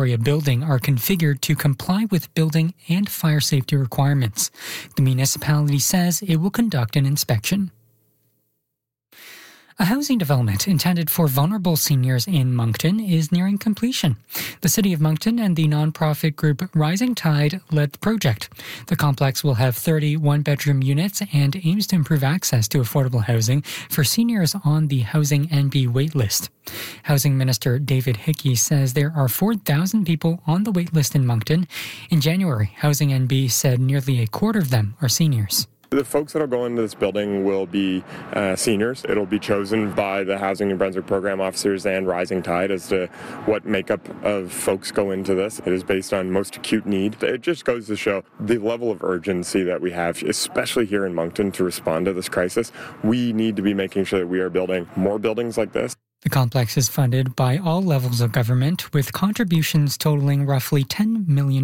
Victoria building are configured to comply with building and fire safety requirements. The municipality says it will conduct an inspection. A housing development intended for vulnerable seniors in Moncton is nearing completion. The City of Moncton and the nonprofit group Rising Tide led the project. The complex will have 30 one-bedroom units and aims to improve access to affordable housing for seniors on the Housing NB waitlist. Housing Minister David Hickey says there are 4,000 people on the waitlist in Moncton. In January, Housing NB said nearly a quarter of them are seniors. The folks that will go into this building will be seniors. It'll be chosen by the Housing New Brunswick program officers and Rising Tide as to what makeup of folks go into this. It is based on most acute need. It just goes to show the level of urgency that we have, especially here in Moncton, to respond to this crisis. We need to be making sure that we are building more buildings like this. The complex is funded by all levels of government, with contributions totaling roughly $10 million.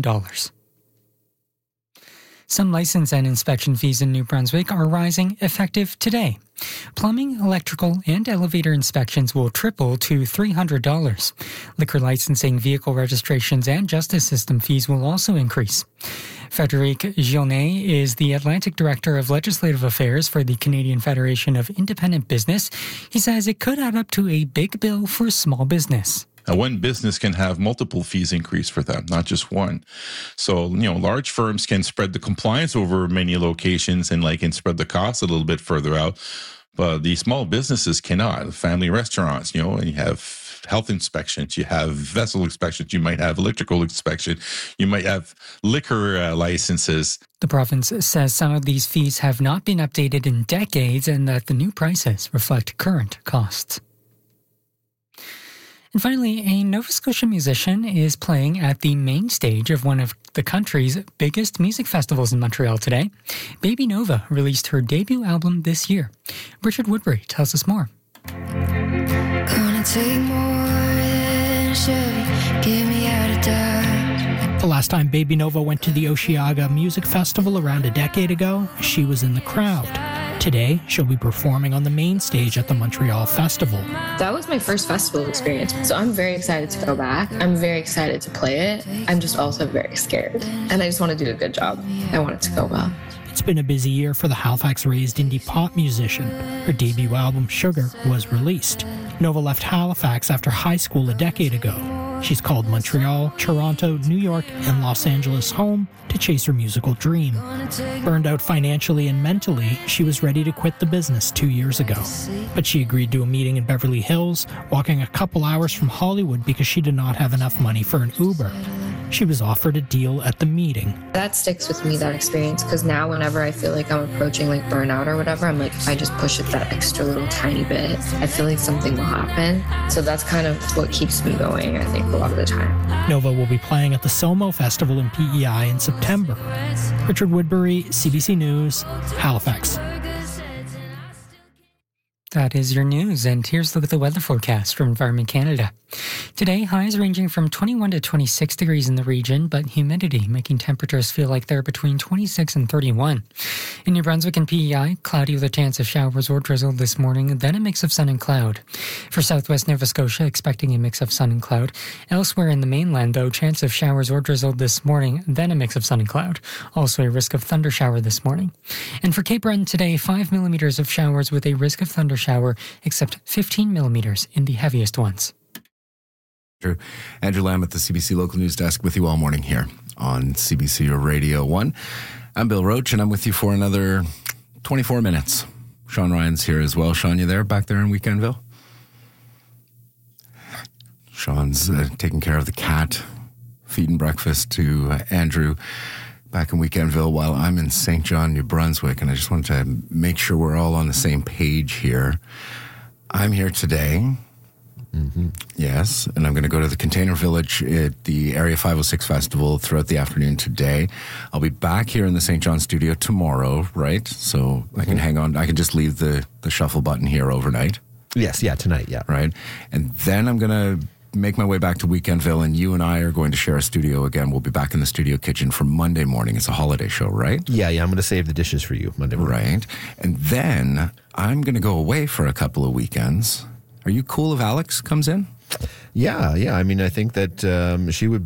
Some license and inspection fees in New Brunswick are rising effective today. Plumbing, electrical, and elevator inspections will triple to $300. Liquor licensing, vehicle registrations, and justice system fees will also increase. Frédéric Gionnet is the Atlantic Director of Legislative Affairs for the Canadian Federation of Independent Business. He says it could add up to a big bill for small business. One business can have multiple fees increase for them, not just one. So, large firms can spread the compliance over many locations and can spread the costs a little bit further out. But the small businesses cannot. Family restaurants, and you have health inspections, you have vessel inspections, you might have electrical inspection, you might have liquor licenses. The province says some of these fees have not been updated in decades and that the new prices reflect current costs. And finally, a Nova Scotia musician is playing at the main stage of one of the country's biggest music festivals in Montreal today. Baby Nova released her debut album this year. Richard Woodbury tells us more. Gonna take more than a Chevy, get me out of Dodge. The last time Baby Nova went to the Osheaga Music Festival around a decade ago, she was in the crowd. Today, she'll be performing on the main stage at the Montreal Festival. That was my first festival experience, so I'm very excited to go back. I'm very excited to play it. I'm just also very scared, and I just want to do a good job. I want it to go well. It's been a busy year for the Halifax-raised indie pop musician. Her debut album, Sugar, was released. Nova left Halifax after high school a decade ago. She's called Montreal, Toronto, New York, and Los Angeles home to chase her musical dream. Burned out financially and mentally, she was ready to quit the business 2 years ago. But she agreed to a meeting in Beverly Hills, walking a couple hours from Hollywood because she did not have enough money for an Uber. She was offered a deal at the meeting. That sticks with me, that experience, because now whenever I feel like I'm approaching burnout or whatever, I'm if I just push it that extra little tiny bit, I feel like something will happen. So that's kind of what keeps me going, I think, a lot of the time. Nova will be playing at the SOMO Festival in PEI in September. Richard Woodbury, CBC News, Halifax. That is your news, and here's a look at the weather forecast from Environment Canada. Today, highs ranging from 21 to 26 degrees in the region, but humidity making temperatures feel like they're between 26 and 31. In New Brunswick and PEI, cloudy with a chance of showers or drizzle this morning, then a mix of sun and cloud. For southwest Nova Scotia, expecting a mix of sun and cloud. Elsewhere in the mainland, though, chance of showers or drizzle this morning, then a mix of sun and cloud. Also a risk of thunder shower this morning. And for Cape Breton today, 5 millimeters of showers with a risk of thunder shower, except 15 millimeters in the heaviest ones. Andrew Lamb at the CBC Local News Desk with you all morning here on CBC Radio 1. I'm Bill Roach, and I'm with you for another 24 minutes. Sean Ryan's here as well. Sean, you there? Back there in Weekendville? Sean's taking care of the cat, feeding breakfast to Andrew back in Weekendville while I'm in St. John, New Brunswick, and I just wanted to make sure we're all on the same page here. I'm here today. Mm-hmm. Yes, and I'm going to go to the Container Village at the Area 506 Festival throughout the afternoon today. I'll be back here in the St. John studio tomorrow, right? So I can hang on. I can just leave the shuffle button here overnight. Yes, tonight, yeah. Right? And then I'm going to make my way back to Weekendville, and you and I are going to share a studio again. We'll be back in the studio kitchen for Monday morning. It's a holiday show, right? Yeah, I'm going to save the dishes for you Monday morning. Right. And then I'm going to go away for a couple of weekends. Are you cool if Alex comes in? Yeah. I mean, I think that she would